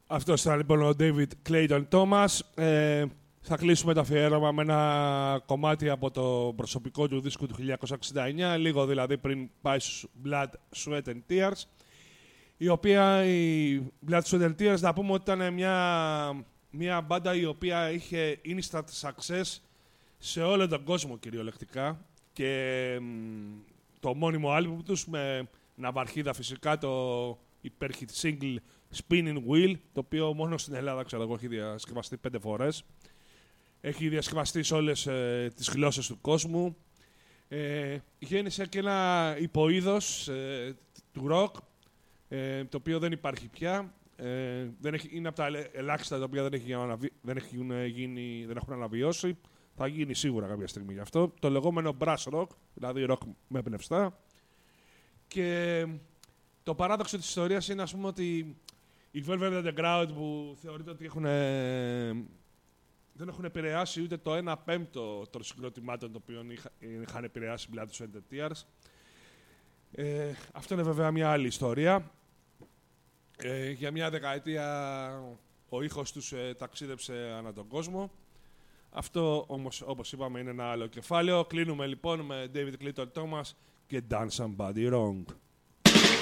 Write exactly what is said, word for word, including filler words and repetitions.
Αυτό ήταν λοιπόν ο David Clayton Thomas. Ε, θα κλείσουμε το αφιέρωμα με ένα κομμάτι από το προσωπικό του δίσκο του χίλια εννιακόσια εξήντα εννιά, λίγο δηλαδή πριν πάει στους Blood, Sweat and Tears, η οποία η Blood, Sweat and Tears, να πούμε ότι ήταν μια, μια μπάντα η οποία είχε instant success σε όλο τον κόσμο κυριολεκτικά και μ, το μόνιμο άλμπουμ τους με ναυαρχίδα φυσικά το υπέρχει single Spinning Wheel, το οποίο μόνο στην Ελλάδα ξέρω εγώ έχει διασκευαστεί πέντε φορές. Έχει διασκευαστεί σε όλες ε, τις γλώσσες του κόσμου. Ε, γέννησε και ένα υποείδος ε, του rock, ε, το οποίο δεν υπάρχει πια. Ε, δεν έχει, είναι από τα ελάχιστα τα οποία δεν, έχει αναβι... δεν, έχουν, γίνει, δεν έχουν αναβιώσει. Θα γίνει σίγουρα κάποια στιγμή γι' αυτό. Το λεγόμενο brass rock, δηλαδή rock με πνευστά. Και το παράδοξο της ιστορίας είναι, ας πούμε, ότι οι Velvet Underground που θεωρείται ότι έχουν, ε, δεν έχουν επηρεάσει ούτε το ένα πέμπτο των συγκροτημάτων το οποίο είχα, είχαν επηρεάσει Blood, Sweat and Tears. Ε, αυτό είναι βέβαια μια άλλη ιστορία. Ε, για μια δεκαετία ο ήχος τους ε, ταξίδεψε ανά τον κόσμο. Αυτό όμως, όπως είπαμε, είναι ένα άλλο κεφάλαιο. Κλείνουμε λοιπόν με David Clayton Thomas και Done Somebody Wrong.